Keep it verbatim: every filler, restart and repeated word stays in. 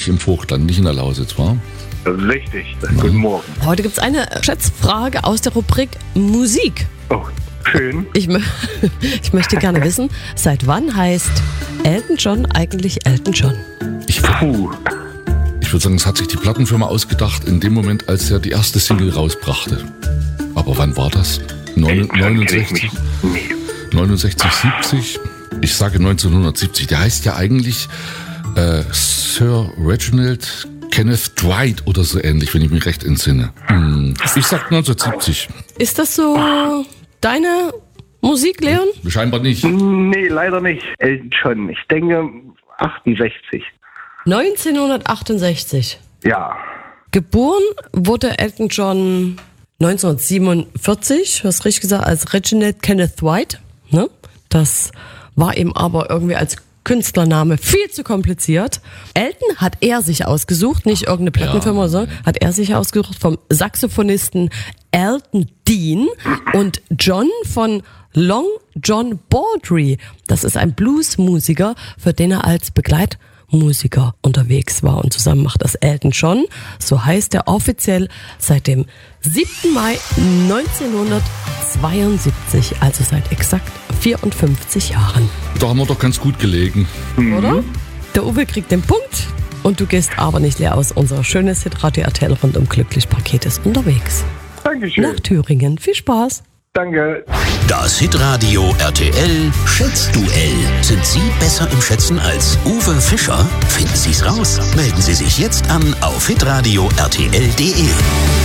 eigentlich im Vogtland, nicht in der Lausitz, war? Richtig. Guten Morgen. Heute gibt es eine Schätzfrage aus der Rubrik Musik. Oh, schön. Ich, mö- ich möchte gerne wissen, seit wann heißt Elton John eigentlich Elton John? Ich, Puh. ich würde sagen, es hat sich die Plattenfirma ausgedacht in dem Moment, als er die erste Single rausbrachte. Aber wann war das? Neun- neunundsechzig? Nee. neunundsechzig, siebzig? Ich sage neunzehnhundertsiebzig. Der heißt ja eigentlich äh, Sir Reginald Kenneth Dwight oder so ähnlich, wenn ich mich recht entsinne. Hm. Ich sag neunzehnhundertsiebzig. Ist das so deine Musik, Leon? Scheinbar nicht. Nee, leider nicht. Elton John. Ich denke achtundsechzig. neunzehnhundertachtundsechzig. Ja. Geboren wurde Elton John neunzehnhundertsiebenundvierzig, du hast richtig gesagt, als Reginald Kenneth Dwight. Ne? Das war ihm aber irgendwie als Künstlername viel zu kompliziert. Elton hat er sich ausgesucht, nicht irgendeine Plattenfirma, Ja. sondern hat er sich ausgesucht vom Saxophonisten Elton Dean und John von Long John Baldry. Das ist ein Bluesmusiker, für den er als Begleitmusiker unterwegs war. Und zusammen macht das Elton John. So heißt er offiziell seit dem siebten Mai neunzehnhundertzweiundsiebzig, also seit exakt vierundfünfzig Jahren. Da haben wir doch ganz gut gelegen. Oder? Der Uwe kriegt den Punkt und du gehst aber nicht leer aus. Unser schönes Hitradio R T L rundum glücklich Paket ist unterwegs. Dankeschön. Nach Thüringen. Viel Spaß. Danke. Das Hitradio R T L Schätzduell. Sind Sie besser im Schätzen als Uwe Fischer? Finden Sie es raus. Melden Sie sich jetzt an auf hitradio r t l punkt d e.